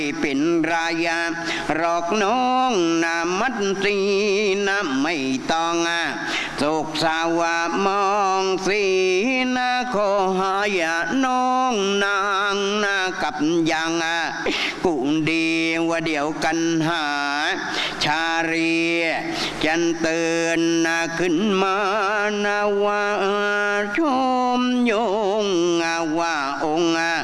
เป็นรายารอกน้องนามัดสีน้ำไม่ต้องสุกสาวมองสีนาขอหายาน้องนางนากับยังกุดีว่าเดี๋ยวกันหาชารีจันเตือนขึ้นมานาว่าชมยงว่าองค์